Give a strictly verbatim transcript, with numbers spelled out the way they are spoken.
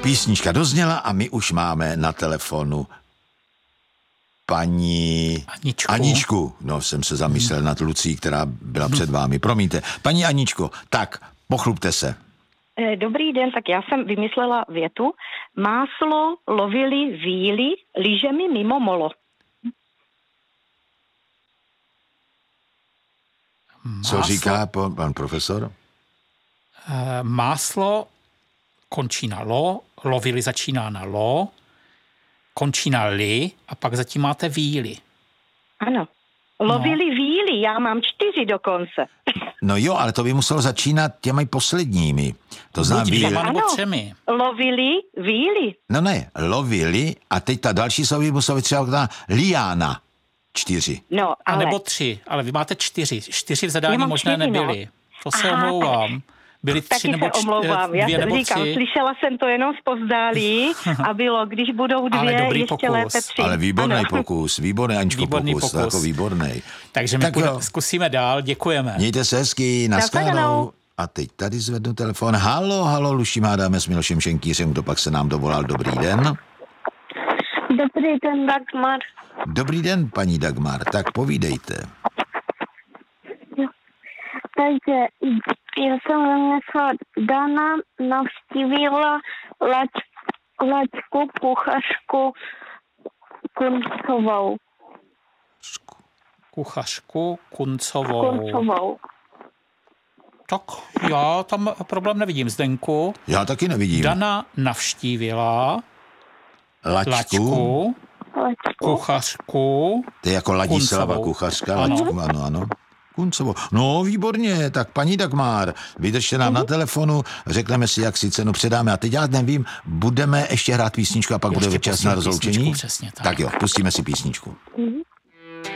Písnička dozněla a my už máme na telefonu paní Aničku. Aničku. No, jsem se zamyslel hmm. nad Lucí, která byla před vámi. Promiňte. Paní Aničko, tak, pochlubte se. Dobrý den, tak já jsem vymyslela větu. Máslo lovili víly lyžemi mimo molo. Máslo? Co říká pan, pan profesor? Uh, máslo končí na lo, lovili začíná na lo, končí na li a pak zatím máte víly. Ano. Lovili no. víly, já mám čtyři dokonce. No jo, ale to by muselo začínat těmi posledními. To znamená víly. Ano, třemi. Lovili víly. No ne, lovili a teď ta další slovo by musela být třeba liána. Čtyři. No, ale... A nebo tři, ale vy máte čtyři. Čtyři v zadání možné čtyři, nebyly. No. To se Aha, omlouvám. Byly tři taky nebo se omlouvám. Já jsem říkal, slyšela jsem to jenom zpozdálí a bylo, když budou dvě, ještě pokus. lépe tři. Ale výborný ano. pokus, výborný Aničko výborný pokus, pokus. Jako výborný. Takže my tak půjde, zkusíme dál, děkujeme. Mějte se hezky, naschledanou. A teď tady zvednu telefon. Halo, halo, Luším, hádáme s Milošem Šenkýřem, kdo pak se nám dovolal. Dobrý den. Dobrý den, Dagmar. Dobrý den, paní Dagmar, tak povídejte. Jo. Takže já jsem vymyslela, Dana navštívila lač, lačku kuchařku Kuncovou. Kuchařku Kuncovou. Kuncovou. Tak já tam problém nevidím, Zdenku. Já taky nevidím. Dana navštívila lačku, lačku, lačku. kuchařku. To je jako Ladislava kuchařka, ano. lačku, ano, ano. Kuncovou. No, výborně, tak paní Dagmar, vydržte nám mm-hmm. na telefonu, řekneme si, jak si cenu předáme. A teď já nevím, budeme ještě hrát písničku a pak ještě bude čas na rozloučení? Přesně tak. Tak jo, pustíme si písničku. Mm-hmm.